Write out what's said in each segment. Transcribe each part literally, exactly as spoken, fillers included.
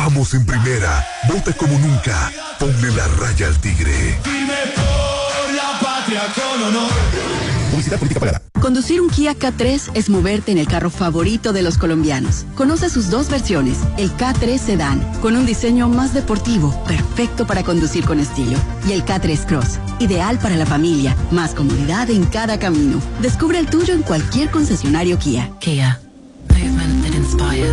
Estamos en primera. Vota como nunca. Ponle la raya al tigre. Firme por la patria con honor. Publicidad política pagada. Conducir un Kia K tres es moverte en el carro favorito de los colombianos. Conoce sus dos versiones, el K tres Sedan, con un diseño más deportivo, perfecto para conducir con estilo, y el K tres Cross, ideal para la familia, más comodidad en cada camino. Descubre el tuyo en cualquier concesionario Kia. Kia, movement that inspires.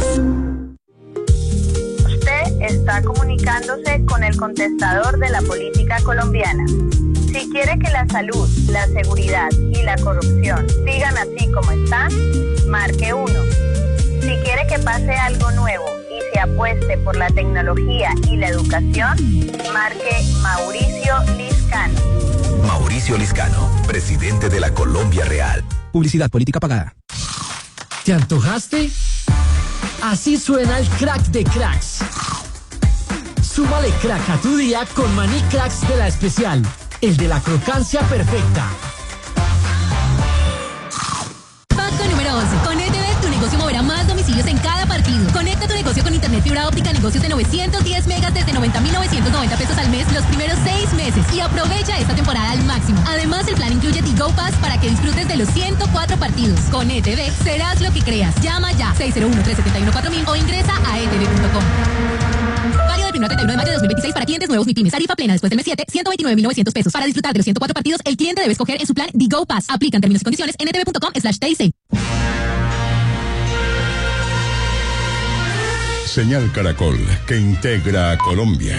Usted está comunicándose con el contestador de la política colombiana. Si quiere que la salud, la seguridad y la corrupción sigan así como están, marque uno. Si quiere que pase algo nuevo y se apueste por la tecnología y la educación, marque Mauricio Liscano. Mauricio Liscano, presidente de la Colombia Real. Publicidad política pagada. ¿Te antojaste? Así suena el crack de cracks. Súmale crack a tu día con Maní Cracks de La Especial. El de la crocancia perfecta. Pacto número once. Con E T V tu negocio moverá más domicilios en cada partido. Conecta tu negocio con internet fibra óptica, negocios de novecientos diez megas desde noventa mil novecientos noventa pesos al mes los primeros seis meses. Y aprovecha esta temporada al máximo. Además, el plan incluye Tigo Pass para que disfrutes de los ciento cuatro partidos. Con E T V serás lo que creas. Llama ya seis cero uno, tres siete uno, cuatro mil o ingresa a e t v punto com. Válido del primero al treinta y uno de mayo de dos mil veintiséis para clientes nuevos MIPYMES. Tarifa plena después del mes siete, ciento veintinueve mil novecientos pesos. Para disfrutar de los ciento cuatro partidos, el cliente debe escoger en su plan Digo Pass. Aplican términos y condiciones en e t v punto com slash t i c. Señal Caracol, que integra a Colombia.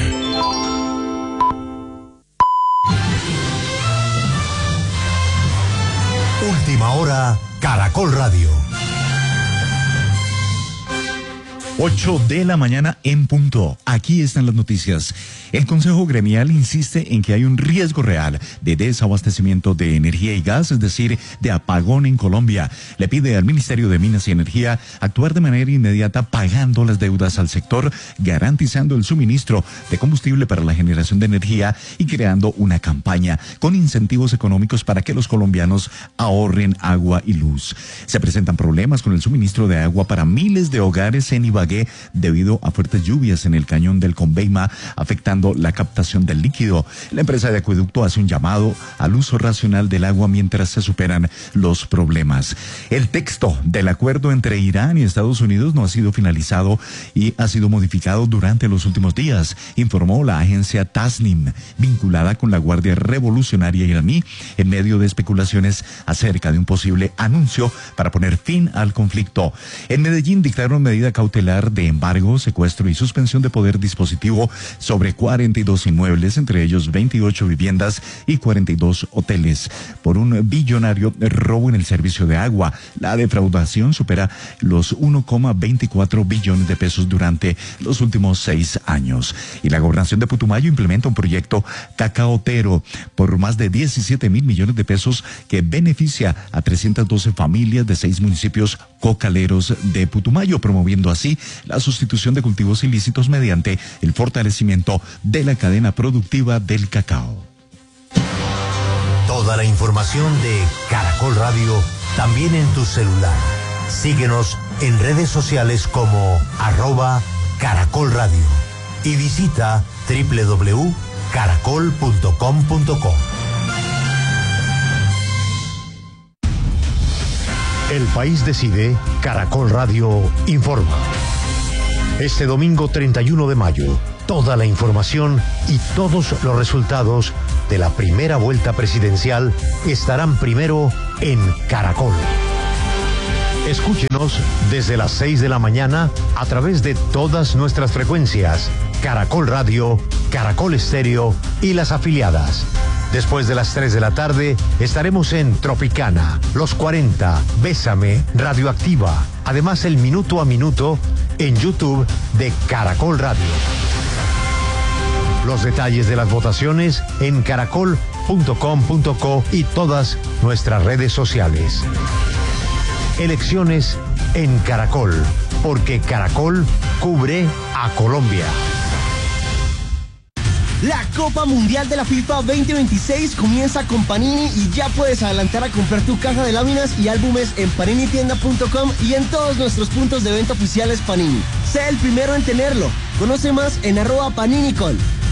Última hora, Caracol Radio. ocho de la mañana en punto. Aquí están las noticias. El Consejo Gremial insiste en que hay un riesgo real de desabastecimiento de energía y gas, es decir, de apagón en Colombia. Le pide al Ministerio de Minas y Energía actuar de manera inmediata pagando las deudas al sector, garantizando el suministro de combustible para la generación de energía y creando una campaña con incentivos económicos para que los colombianos ahorren agua y luz. Se presentan problemas con el suministro de agua para miles de hogares en Ibagué debido a fuertes lluvias en el cañón del Conveima, afectando la captación del líquido. La empresa de acueducto hace un llamado al uso racional del agua mientras se superan los problemas. El texto del acuerdo entre Irán y Estados Unidos no ha sido finalizado y ha sido modificado durante los últimos días, informó la agencia Tasnim, vinculada con la Guardia Revolucionaria iraní, en medio de especulaciones acerca de un posible anuncio para poner fin al conflicto. En Medellín dictaron medida cautelar de embargo, secuestro y suspensión de poder dispositivo sobre cuarenta y dos inmuebles, entre ellos veintiocho viviendas y cuarenta y dos hoteles, por un billonario robo en el servicio de agua. La defraudación supera los uno coma veinticuatro billones de pesos durante los últimos seis años. Y la gobernación de Putumayo implementa un proyecto cacaotero por más de diecisiete mil millones de pesos que beneficia a trescientas doce familias de seis municipios cocaleros de Putumayo, promoviendo así la sustitución de cultivos ilícitos mediante el fortalecimiento de la cadena productiva del cacao. Toda la información de Caracol Radio también en tu celular. Síguenos en redes sociales como arroba Caracol Radio y visita doble u doble u doble u punto caracol punto com punto co. El país decide, Caracol Radio informa. Este domingo treinta y uno de mayo, toda la información y todos los resultados de la primera vuelta presidencial estarán primero en Caracol. Escúchenos desde las seis de la mañana a través de todas nuestras frecuencias, Caracol Radio, Caracol Estéreo y las afiliadas. Después de las tres de la tarde estaremos en Tropicana, Los cuarenta, Bésame, Radioactiva. Además, el minuto a minuto en YouTube de Caracol Radio. Los detalles de las votaciones en caracol punto com punto co y todas nuestras redes sociales. Elecciones en Caracol, porque Caracol cubre a Colombia. La Copa Mundial de la FIFA veinte veintiséis comienza con Panini y ya puedes adelantar a comprar tu caja de láminas y álbumes en panini tienda punto com y en todos nuestros puntos de venta oficiales Panini. Sé el primero en tenerlo. Conoce más en arroba paninicol.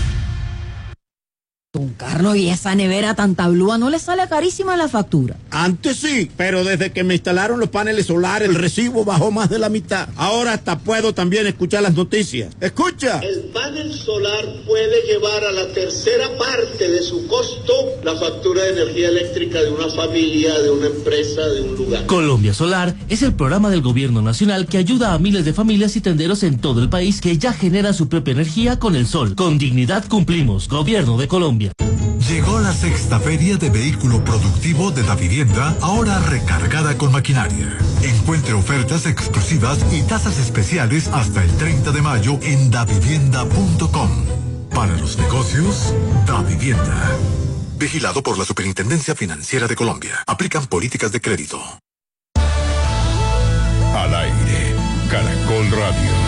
Don Carlos, ¿y esa nevera tan tablúa no le sale carísima la factura? Antes sí, pero desde que me instalaron los paneles solares, el recibo bajó más de la mitad. Ahora hasta puedo también escuchar las noticias. ¡Escucha! El panel solar puede llevar a la tercera parte de su costo la factura de energía eléctrica de una familia, de una empresa, de un lugar. Colombia Solar es el programa del gobierno nacional que ayuda a miles de familias y tenderos en todo el país que ya generan su propia energía con el sol. Con dignidad cumplimos. Gobierno de Colombia. Llegó la sexta feria de vehículo productivo de Davivienda, ahora recargada con maquinaria. Encuentre ofertas exclusivas y tasas especiales hasta el treinta de mayo en davivienda punto com. Para los negocios, Davivienda. Vigilado por la Superintendencia Financiera de Colombia. Aplican políticas de crédito. Al aire, Caracol Radio.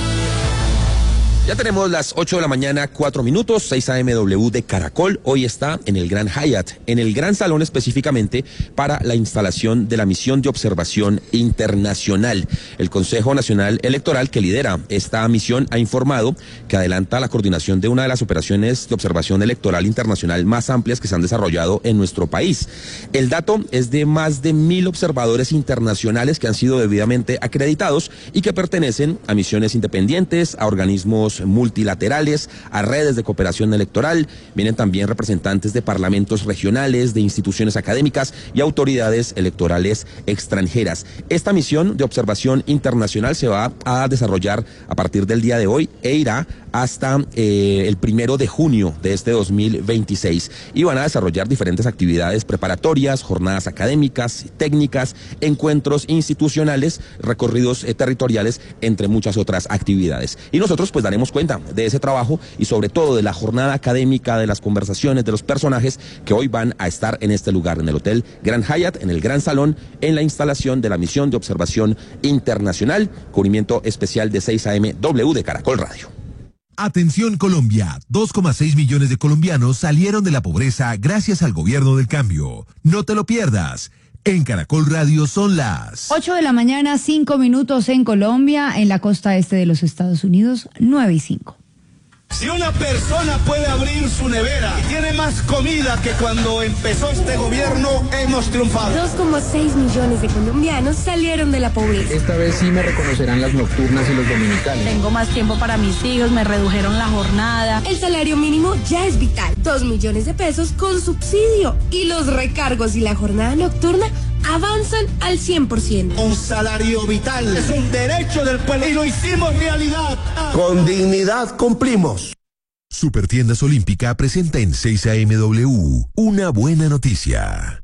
Ya tenemos las ocho de la mañana, cuatro minutos, seis A M W de Caracol. Hoy está en el Gran Hyatt, en el Gran Salón específicamente para la instalación de la misión de observación internacional. El Consejo Nacional Electoral que lidera esta misión ha informado que adelanta la coordinación de una de las operaciones de observación electoral internacional más amplias que se han desarrollado en nuestro país. El dato es de más de mil observadores internacionales que han sido debidamente acreditados y que pertenecen a misiones independientes, a organismos multilaterales, a redes de cooperación electoral. Vienen también representantes de parlamentos regionales, de instituciones académicas y autoridades electorales extranjeras. Esta misión de observación internacional se va a desarrollar a partir del día de hoy e irá hasta eh, el primero de junio de este dos mil veintiséis y van a desarrollar diferentes actividades preparatorias, jornadas académicas, técnicas, encuentros institucionales, recorridos eh, territoriales, entre muchas otras actividades. Y nosotros pues daremos cuenta de ese trabajo y sobre todo de la jornada académica, de las conversaciones, de los personajes que hoy van a estar en este lugar, en el Hotel Gran Hyatt, en el Gran Salón, en la instalación de la misión de observación internacional. Cubrimiento especial de seis A M W de Caracol Radio. Atención Colombia, dos coma seis millones de colombianos salieron de la pobreza gracias al gobierno del cambio. No te lo pierdas. En Caracol Radio son las ocho de la mañana, cinco minutos en Colombia, en la costa este de los Estados Unidos, nueve y cinco. Si una persona puede abrir su nevera y tiene más comida que cuando empezó este gobierno, hemos triunfado. dos coma seis millones de colombianos salieron de la pobreza. Esta vez sí me reconocerán las nocturnas y los dominicales. Tengo más tiempo para mis hijos, me redujeron la jornada. El salario mínimo ya es vital. Dos millones de pesos con subsidio. Y los recargos y la jornada nocturna avanzan al cien por ciento. Un salario vital es un derecho del pueblo y lo hicimos realidad. Con dignidad cumplimos. Supertiendas Olímpica presenta en seis A M W una buena noticia.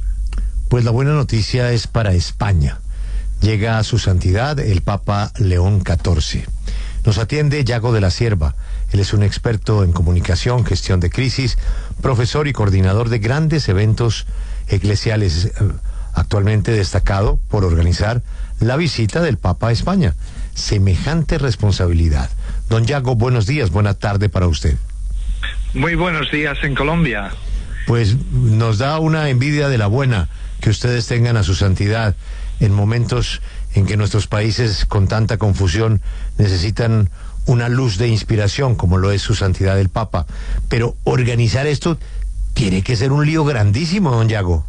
Pues la buena noticia es para España. Llega a su santidad el Papa León catorce. Nos atiende Yago de la Cierva. Él es un experto en comunicación, gestión de crisis, profesor y coordinador de grandes eventos eclesiales, actualmente destacado por organizar la visita del Papa a España. Semejante responsabilidad. Don Yago, buenos días, buena tarde para usted. Muy buenos días en Colombia. Pues nos da una envidia de la buena que ustedes tengan a su santidad en momentos en que nuestros países con tanta confusión necesitan una luz de inspiración como lo es su santidad el Papa. Pero organizar esto tiene que ser un lío grandísimo, don Yago.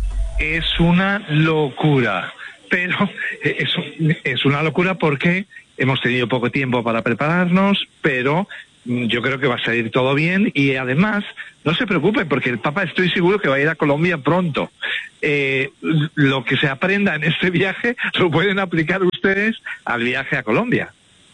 Es una locura, pero es, es una locura porque hemos tenido poco tiempo para prepararnos, pero yo creo que va a salir todo bien y además no se preocupen porque el Papa estoy seguro que va a ir a Colombia pronto. Eh, lo que se aprenda en este viaje lo pueden aplicar ustedes al viaje a Colombia.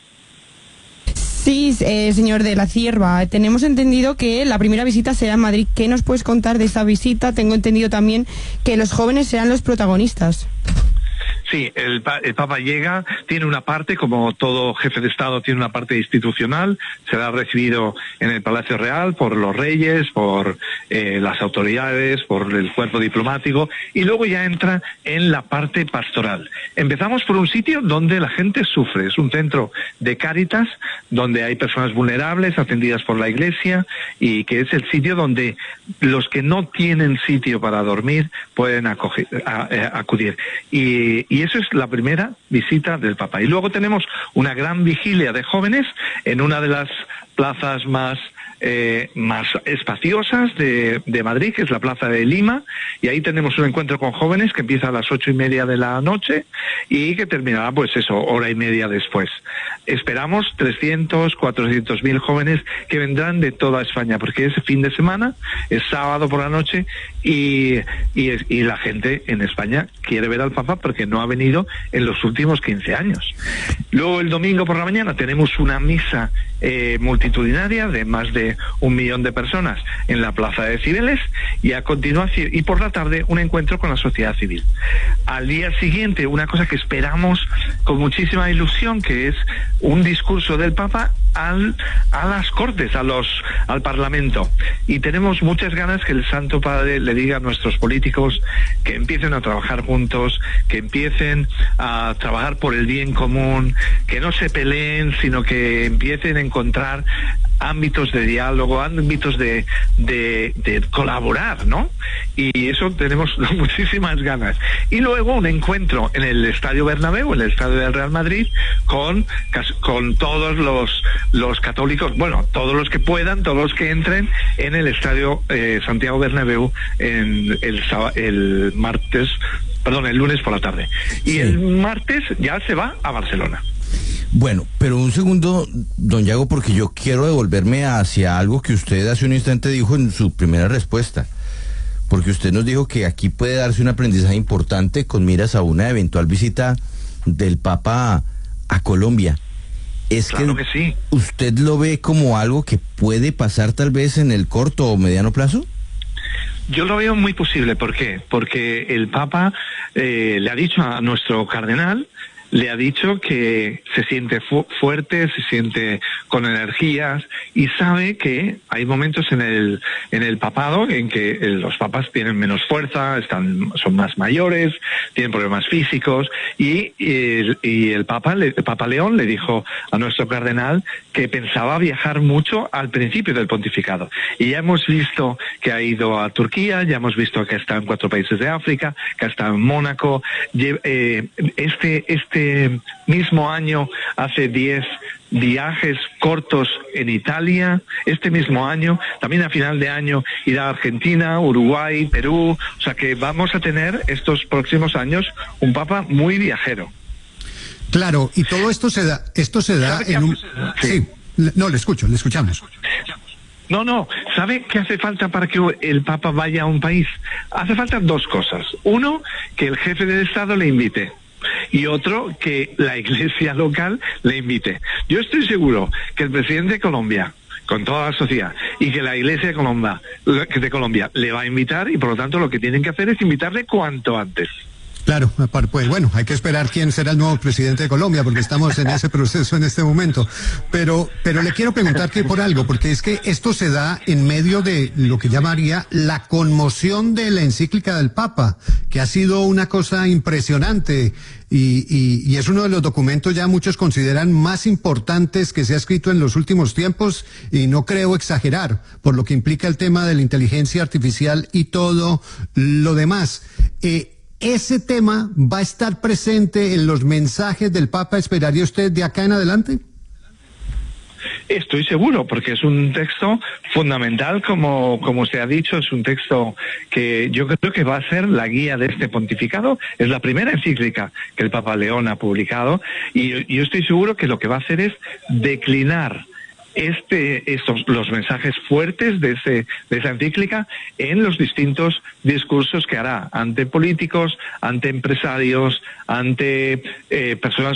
Sí, eh, señor de la Cierva, tenemos entendido que la primera visita será en Madrid. ¿Qué nos puedes contar de esta visita? Tengo entendido también que los jóvenes serán los protagonistas. Sí, el, el Papa llega, tiene una parte, como todo jefe de Estado, tiene una parte institucional, será recibido en el Palacio Real por los reyes, por eh, las autoridades, por el cuerpo diplomático, y luego ya entra en la parte pastoral. Empezamos por un sitio donde la gente sufre, es un centro de Cáritas, donde hay personas vulnerables atendidas por la Iglesia, y que es el sitio donde los que no tienen sitio para dormir pueden acoger, a, a, acudir. Y, y eso es la primera visita del Papa. Y luego tenemos una gran vigilia de jóvenes en una de las plazas más Eh, más espaciosas de, de Madrid, que es la Plaza de Lima, y ahí tenemos un encuentro con jóvenes que empieza a las ocho y media de la noche y que terminará, pues eso, hora y media después. Esperamos trescientos, cuatrocientos mil jóvenes que vendrán de toda España, porque ese fin de semana es sábado por la noche y, y, y la gente en España quiere ver al Papa porque no ha venido en los últimos quince años. Luego el domingo por la mañana tenemos una misa eh, multitudinaria de más de un millón de personas en la Plaza de Cibeles, y a continuación, y por la tarde, un encuentro con la sociedad civil. Al día siguiente, una cosa que esperamos con muchísima ilusión, que es un discurso del Papa al, a las Cortes, a los, al Parlamento. Y tenemos muchas ganas que el Santo Padre le diga a nuestros políticos que empiecen a trabajar juntos, que empiecen a trabajar por el bien común, que no se peleen, sino que empiecen a encontrar ámbitos de diálogo, ámbitos de, de, de colaborar, ¿no? Y eso tenemos muchísimas ganas. Y luego un encuentro en el Estadio Bernabéu, en el Estadio del Real Madrid, con, con todos los, los católicos, bueno, todos los que puedan, todos los que entren en el Estadio eh, Santiago Bernabéu en el, el martes, perdón, el lunes por la tarde. Y sí, el martes ya se va a Barcelona. Bueno, pero un segundo, don Yago, porque yo quiero devolverme hacia algo que usted hace un instante dijo en su primera respuesta. Porque usted nos dijo que aquí puede darse un aprendizaje importante con miras a una eventual visita del Papa a Colombia. ¿Es claro que, que sí. usted lo ve como algo que puede pasar tal vez en el corto o mediano plazo? Yo lo veo muy posible. ¿Por qué? Porque el Papa eh, le ha dicho a nuestro cardenal, le ha dicho que se siente fu fuerte, se siente con energías, y sabe que hay momentos en el en el papado en que el, los papas tienen menos fuerza, están son más mayores, tienen problemas físicos, y, y, el, y el Papa el Papa León le dijo a nuestro cardenal que pensaba viajar mucho al principio del pontificado. Y ya hemos visto que ha ido a Turquía, ya hemos visto que está en cuatro países de África, que está en Mónaco. Eh, este este mismo año hace diez viajes cortos en Italia. Este mismo año, también a final de año, irá a Argentina, Uruguay, Perú. O sea que vamos a tener estos próximos años un Papa muy viajero. Claro, y todo esto se da, esto se da en un... Sí, no, le escucho, le escuchamos. No, no, ¿sabe qué hace falta para que el Papa vaya a un país? Hace falta dos cosas. Uno, que el jefe del Estado le invite. Y otro, que la iglesia local le invite. Yo estoy seguro que el presidente de Colombia, con toda la sociedad, y que la iglesia de Colombia, de Colombia le va a invitar, y por lo tanto lo que tienen que hacer es invitarle cuanto antes. Claro, pues bueno, hay que esperar quién será el nuevo presidente de Colombia, porque estamos en ese proceso en este momento. Pero, pero le quiero preguntar que por algo, porque es que esto se da en medio de lo que llamaría la conmoción de la encíclica del Papa, que ha sido una cosa impresionante, y, y, y es uno de los documentos ya muchos consideran más importantes que se ha escrito en los últimos tiempos, y no creo exagerar, por lo que implica el tema de la inteligencia artificial y todo lo demás. Eh, ¿Ese tema va a estar presente en los mensajes del Papa, esperaría usted, de acá en adelante? Estoy seguro, porque es un texto fundamental, como, como se ha dicho, es un texto que yo creo que va a ser la guía de este pontificado. Es la primera encíclica que el Papa León ha publicado, y yo estoy seguro que lo que va a hacer es declinar este estos los mensajes fuertes de ese de esa encíclica en los distintos discursos que hará ante políticos, ante empresarios, ante eh, personas